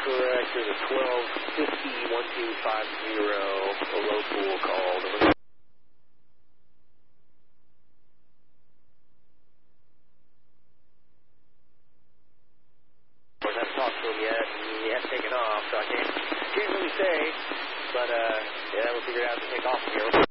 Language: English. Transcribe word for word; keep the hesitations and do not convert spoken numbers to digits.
correct. There's a twelve fifty, one two five zero, a low pool called. I haven't talked to him yet, and he hasn't taken off, so I can't, can't really say, but uh, yeah, we'll figure it out to take off from here.